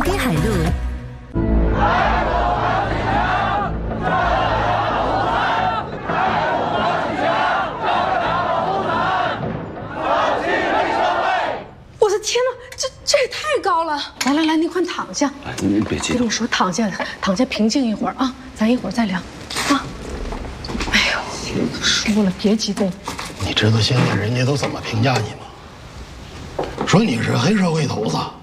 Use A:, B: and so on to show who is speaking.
A: 滨海路。
B: 我的天哪，这也太高了！来，你快躺下。
C: 哎，你别激动。
B: 跟你说，躺下，平静一会儿啊，咱一会儿再聊。啊！哎呦，说了别激动。
D: 你知道现在人家都怎么评价你吗？说你是黑社会头子。